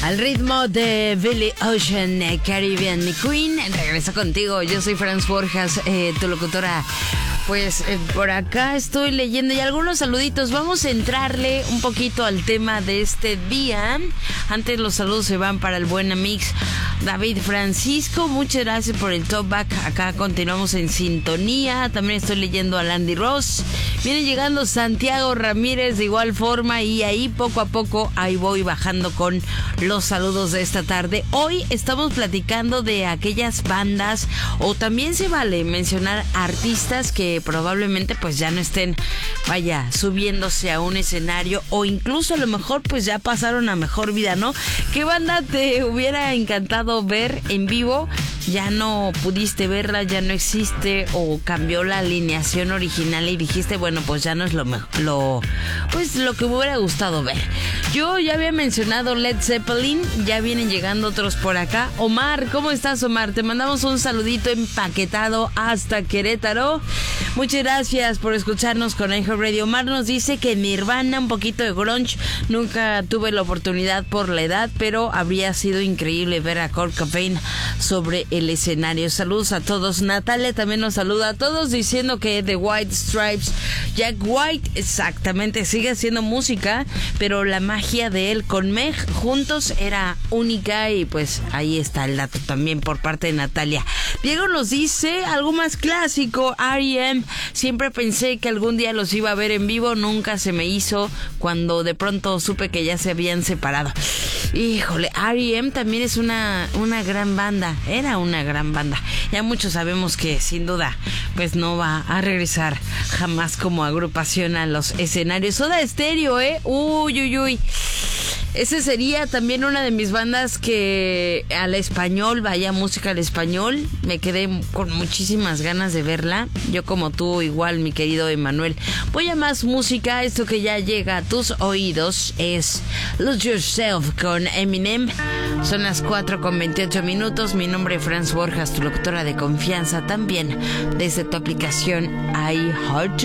Al ritmo de Billy Ocean, Caribbean Queen. Regreso contigo, yo soy Franz Borjas, tu locutora. Pues por acá estoy leyendo y algunos saluditos. Vamos a entrarle un poquito al tema de este día. Antes los saludos se van para el buen Amix David Francisco. Muchas gracias por el talkback. Acá continuamos en sintonía. También estoy leyendo a Landy Ross. Viene llegando Santiago Ramírez de igual forma. Y ahí poco a poco ahí voy bajando con los saludos de esta tarde. Hoy estamos platicando de aquellas bandas, o también se vale mencionar artistas que probablemente pues ya no estén, vaya, subiéndose a un escenario, o incluso a lo mejor pues ya pasaron a mejor vida, ¿no? ¿Qué banda te hubiera encantado ver en vivo? Ya no pudiste verla, ya no existe, o cambió la alineación original y dijiste, bueno, pues ya no es lo que me hubiera gustado ver. Yo ya había mencionado Led Zeppelin, ya vienen llegando otros por acá. Omar, ¿cómo estás, Omar? Te mandamos un saludito empaquetado hasta Querétaro. Muchas gracias por escucharnos con iHeartRadio. Omar nos dice que Nirvana, un poquito de grunge. Nunca tuve la oportunidad por la edad, pero habría sido increíble ver a Kurt Cobain sobre el escenario. Saludos a todos. Natalia también nos saluda a todos diciendo que The White Stripes, Jack White, exactamente, sigue haciendo música, pero la magia de él con Meg juntos era única, y pues ahí está el dato también por parte de Natalia. Diego nos dice algo más clásico, R.E.M. Siempre pensé que algún día los iba a ver en vivo, nunca se me hizo cuando de pronto supe que ya se habían separado. Híjole, R.E.M. también es una gran banda, era una gran banda. Ya muchos sabemos que sin duda pues no va a regresar jamás como agrupación a los escenarios. Soda Stereo, uy. Ese sería también una de mis bandas que al español, vaya, música al español, me quedé con muchísimas ganas de verla. Yo como tú, igual, mi querido Emanuel. Voy a más música. Esto que ya llega a tus oídos es Lose Yourself con Eminem. Son las 4:28. Mi nombre es Franz Borjas, tu locutora de confianza, también desde tu aplicación iHeart.